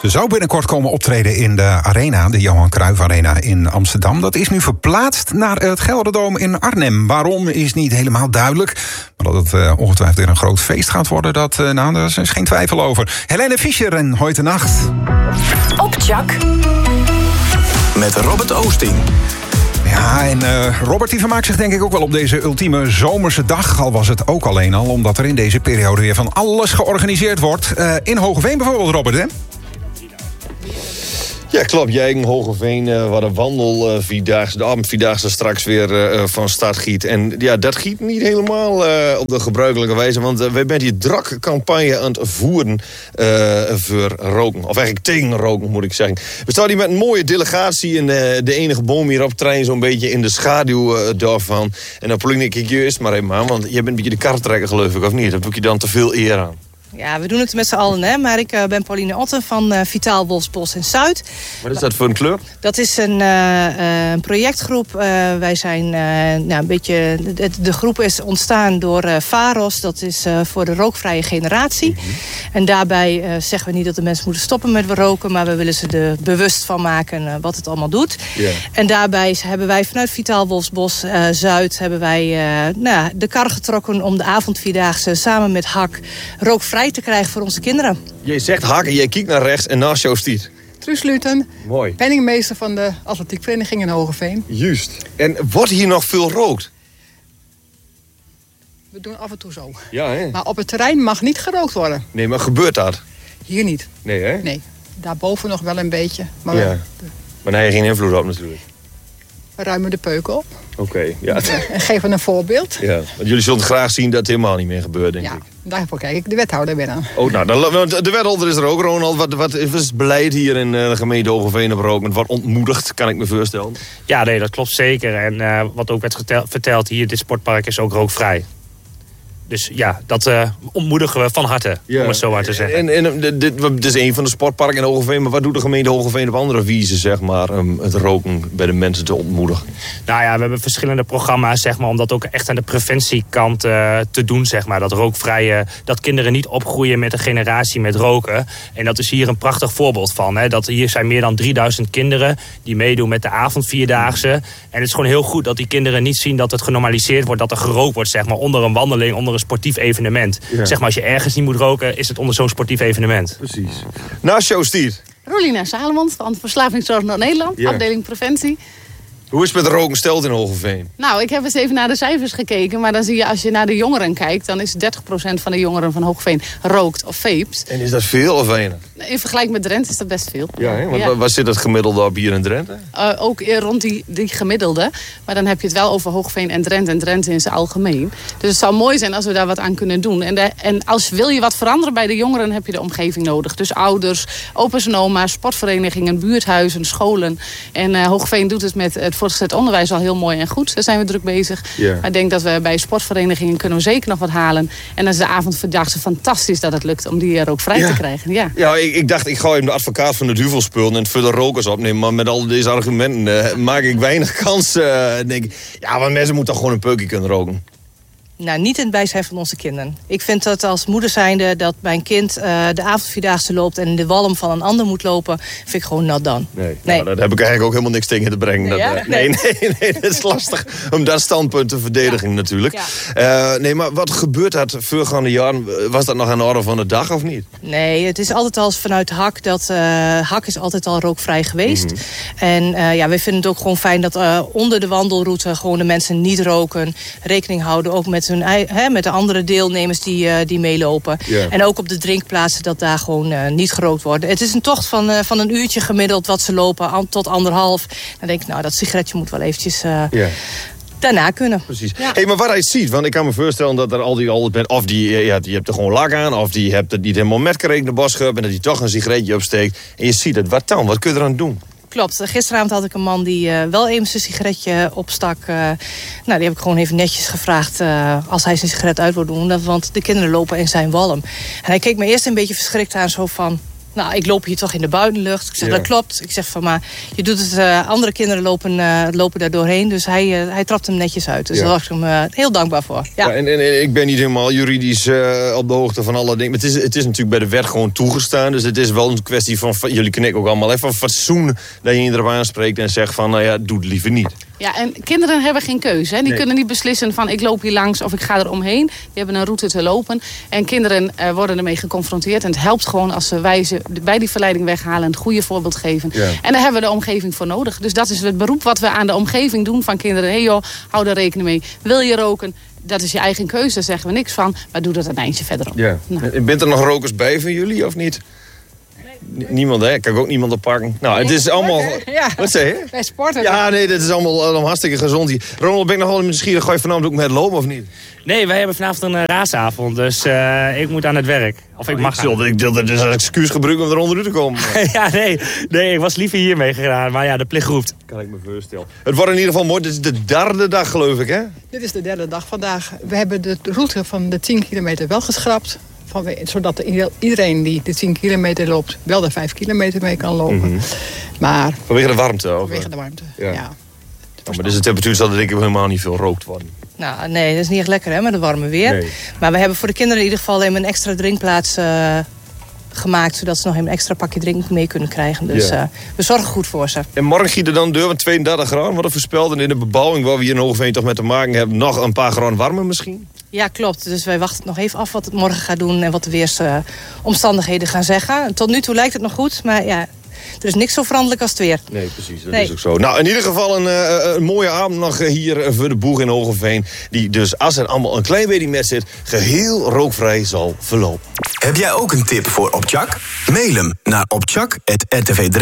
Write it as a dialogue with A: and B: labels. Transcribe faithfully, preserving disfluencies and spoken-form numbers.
A: Ze zou binnenkort komen optreden in de Arena, de Johan Cruijff Arena in Amsterdam. Dat is nu verplaatst naar het Gelderdoom in Arnhem. Waarom is niet helemaal duidelijk. Maar dat het uh, ongetwijfeld weer een groot feest gaat worden, dat, uh, nou, daar is geen twijfel over. Helene Fischer en Goeienacht.
B: Op Tjak.
C: Met Robert Oosting.
A: Ja, en uh, Robert die vermaakt zich denk ik ook wel op deze ultieme zomerse dag. Al was het ook alleen al, omdat er in deze periode weer van alles georganiseerd wordt. Uh, in Hoogeveen bijvoorbeeld, Robert, hè?
D: Ja, klopt. Jij in Hoogeveen, uh, waar de wandel uh, vierdaagse, de avondvierdaagse straks weer uh, van start giet. En ja, dat giet niet helemaal uh, op de gebruikelijke wijze. Want uh, wij zijn hier drak campagne aan het voeren uh, voor roken. Of eigenlijk tegen roken, moet ik zeggen. We staan hier met een mooie delegatie. En uh, de enige boom hier op trein zo'n beetje in de schaduw uh, daarvan. En dan Pauline, kijk je eerst maar even aan. Want jij bent een beetje de kartrekker, geloof ik, of niet? Dat doe je dan te veel eer aan.
E: Ja, we doen het met z'n allen, hè. Maar ik uh, ben Pauline Otten van uh, Vitaal Wolfsbos en Zuid.
D: Wat is dat voor een club?
E: Dat is een, uh, uh, een projectgroep. Uh, wij zijn uh, nou, een beetje... De, de groep is ontstaan door uh, VAROS. Dat is uh, voor de rookvrije generatie. Mm-hmm. En daarbij uh, zeggen we niet dat de mensen moeten stoppen met roken. Maar we willen ze er bewust van maken uh, wat het allemaal doet. Yeah. En daarbij hebben wij vanuit Vitaal Wolfsbos uh, Zuid... hebben wij uh, nou, de kar getrokken om de avondvierdaagse samen met H A C rookvrij te krijgen voor onze kinderen.
D: Je zegt hakken, jij kijkt naar rechts en naast jou stiet.
F: Truus Luten,
D: mooi.
F: Penningmeester van de atletiekvereniging in Hoogeveen.
D: Juist. En wordt hier nog veel rookt?
F: We doen af en toe zo.
D: Ja, hè?
F: Maar op het terrein mag niet gerookt worden.
D: Nee, maar gebeurt dat?
F: Hier niet.
D: Nee, hè?
F: Nee. Daarboven nog wel een beetje. Maar
D: ja.
F: we,
D: maar daar heb je geen invloed op natuurlijk.
F: We ruimen de peuken op.
D: Oké, okay, ja.
F: En geven een voorbeeld.
D: Ja, want jullie zullen graag zien dat het helemaal niet meer gebeurt, denk
F: ja,
D: ik.
F: Daarvoor kijk ik de wethouder weer aan.
D: Oh, nou, de, de wethouder is er ook, Ronald. Wat, wat is het beleid hier in de gemeente Hoogeveen op roken? Wat ontmoedigt, kan ik me voorstellen.
G: Ja, nee, dat klopt zeker. En uh, wat ook werd getel, verteld hier, dit sportpark is ook rookvrij. Dus ja, dat uh, ontmoedigen we van harte, ja. Om het zo maar te zeggen.
D: En, en dit, dit is een van de sportparken in Hoogeveen. Maar wat doet de gemeente Hoogeveen op andere wijze, zeg maar, om het roken bij de mensen te ontmoedigen?
G: Nou ja, we hebben verschillende programma's, zeg maar, om dat ook echt aan de preventiekant uh, te doen, zeg maar. Dat rookvrije, dat kinderen niet opgroeien met een generatie met roken. En dat is hier een prachtig voorbeeld van. Hè. Dat hier zijn meer dan drieduizend kinderen die meedoen met de avondvierdaagse. En het is gewoon heel goed dat die kinderen niet zien dat het genormaliseerd wordt, dat er gerookt wordt, zeg maar, onder een wandeling, onder een sportief evenement. Ja. Zeg maar, als je ergens niet moet roken, is het onder zo'n sportief evenement.
D: Precies. Naast jou stiert
H: Rolina Salomons van Verslavingszorg Noord-Nederland, ja. Afdeling Preventie.
D: Hoe is het met de roken steld in Hoogeveen?
H: Nou, ik heb eens even naar de cijfers gekeken. Maar dan zie je, als je naar de jongeren kijkt, dan is dertig procent van de jongeren van Hoogeveen rookt of vapes.
D: En is dat veel of weinig?
H: In vergelijking met Drenthe is dat best veel.
D: Ja, hè? Want ja. Waar zit het gemiddelde op hier in Drenthe?
H: Uh, ook rond die, die gemiddelde. Maar dan heb je het wel over Hoogeveen en Drenthe en Drenthe in zijn algemeen. Dus het zou mooi zijn als we daar wat aan kunnen doen. En, de, en als wil je wat veranderen bij de jongeren, heb je de omgeving nodig. Dus ouders, opa's en oma's, sportverenigingen, buurthuizen, scholen. En uh, Hoogeveen doet het met het voortgezet onderwijs al heel mooi en goed. Daar zijn we druk bezig. Yeah. Maar ik denk dat we bij sportverenigingen kunnen we zeker nog wat halen. En dan is de avondvierdaagse fantastisch dat het lukt om die er ook vrij ja. te krijgen. Ja,
D: ja ik, ik dacht, ik ga hem de advocaat van de duivel spullen en het voor de rokers opnemen. Maar met al deze argumenten uh, maak ik weinig kans. Uh, denk ik, ja, want mensen moeten toch gewoon een peukje kunnen roken.
E: Nou, niet in het bijzijn van onze kinderen. Ik vind dat als moeder zijnde dat mijn kind uh, de avondvierdaagse loopt en in de walm van een ander moet lopen, vind ik gewoon not done.
D: Nee, nee. Nou, daar heb ik eigenlijk ook helemaal niks tegen te brengen.
E: Nee, ja?
D: dat, uh, nee, nee, nee, nee, dat is lastig om dat standpunt te verdedigen ja. natuurlijk. Ja. Uh, nee, maar wat gebeurt dat voorgaande jaren? Was dat nog aan de orde van de dag of niet?
E: Nee, het is altijd al vanuit H A C dat uh, H A C is altijd al rookvrij geweest. Mm-hmm. En uh, ja, wij vinden het ook gewoon fijn dat uh, onder de wandelroute gewoon de mensen niet roken, rekening houden ook met hun, he, met de andere deelnemers die, uh, die meelopen. Yeah. En ook op de drinkplaatsen dat daar gewoon uh, niet gerookt wordt. Het is een tocht van, uh, van een uurtje gemiddeld wat ze lopen an, tot anderhalf. Dan denk ik, nou, dat sigaretje moet wel eventjes Uh, yeah. daarna kunnen.
D: Precies. Ja. Hey, maar wat hij ziet, want ik kan me voorstellen dat er al die altijd bent, of die, ja, die hebt er gewoon lak aan, of die hebt het niet helemaal metgerekend in de bosschub en dat hij toch een sigaretje opsteekt. En je ziet het. Wat dan? Wat kun je eraan doen?
E: Klopt. Gisteravond had ik een man die uh, wel even zijn sigaretje opstak. Uh, nou, die heb ik gewoon even netjes gevraagd uh, als hij zijn sigaret uit wil doen. Want de kinderen lopen in zijn walm. En hij keek me eerst een beetje verschrikt aan, zo van, Nou, ik loop hier toch in de buitenlucht. Ik zeg,
D: Ja.
E: dat klopt. Ik zeg van, maar je doet het, uh, andere kinderen lopen, uh, lopen daar doorheen. Dus hij, uh, hij trapt hem netjes uit. Dus
D: Ja.
E: daar was ik hem uh, heel dankbaar voor. Ja.
D: Ja, en, en, en ik ben niet helemaal juridisch uh, op de hoogte van alle dingen. Maar het is, het is natuurlijk bij de wet gewoon toegestaan. Dus het is wel een kwestie van, van jullie knikken ook allemaal even van fatsoen. Dat je je erop aanspreekt en zegt van, nou ja, doe het liever niet.
H: Ja, en kinderen hebben geen keuze. Hè. Die
D: Nee.
H: kunnen niet beslissen van ik loop hier langs of ik ga er omheen. Die hebben een route te lopen. En kinderen uh, worden ermee geconfronteerd. En het helpt gewoon als ze wij ze bij die verleiding weghalen en het goede voorbeeld geven.
D: Ja.
H: En daar hebben we de omgeving voor nodig. Dus dat is het beroep wat we aan de omgeving doen van kinderen. Hé hey joh, hou er rekening mee. Wil je roken? Dat is je eigen keuze, daar zeggen we niks van. Maar doe dat een eindje verderop.
D: Ja.
H: Nou.
D: Bent er nog rokers bij van jullie of niet? Nee. Niemand, hè? Kan ik ook niemand oppakken? Nou, het is allemaal...
F: Ja.
D: Wat zeg je?
F: Wij sporten.
D: Ja, nee, dit is allemaal, allemaal hartstikke gezond hier. Ronald, ben ik nog wel nieuwsgierig? Ga je vanavond ook met lopen of niet?
G: Nee, wij hebben vanavond een uh, raasavond, dus uh, ik moet aan het werk. Of ik mag
D: Ik wilde, ik wilde dus als excuus gebruiken om er onderuit te komen.
G: Ja, nee, nee, ik was liever hiermee gegaan, maar ja, de plicht roept.
D: Kan ik me voorstellen. Het wordt in ieder geval mooi. Dit is de derde dag, geloof ik, hè?
F: Dit is de derde dag vandaag. We hebben de route van de tien kilometer wel geschrapt. Van, zodat de, iedereen die de tien kilometer loopt wel de vijf kilometer mee kan lopen.
D: Mm-hmm.
F: Maar
D: Vanwege de warmte, of?
F: vanwege de warmte,
D: Ja.
F: ja.
D: Ja, maar dus de temperatuur zal er denk ik helemaal niet veel rookt worden.
E: Nou, nee, dat is niet echt lekker hè, met het warme weer.
D: Nee.
E: Maar we hebben voor de kinderen in ieder geval even een extra drinkplaats uh, gemaakt. Zodat ze nog een extra pakje drink mee kunnen krijgen. Dus
D: Ja.
E: uh, we zorgen goed voor ze.
D: En morgen giet er dan deur, want tweeëndertig graden worden voorspeld. En in de bebouwing waar we hier in Hogeveen toch met te maken hebben, nog een paar graden warmer misschien?
E: Ja, klopt. Dus wij wachten nog even af wat het morgen gaat doen en wat de weersomstandigheden uh, gaan zeggen. Tot nu toe lijkt het nog goed, maar ja, er is niks zo veranderlijk als het weer.
D: Nee, precies. Dat
E: Nee.
D: is ook zo. Nou, in ieder geval een, uh, een mooie avond nog hier voor de boeg in Hogeveen. Die dus, als er allemaal een klein beetje met zit, geheel rookvrij zal verlopen.
C: Heb jij ook een tip voor Opchak? Mail hem naar opchak apenstaartje r t v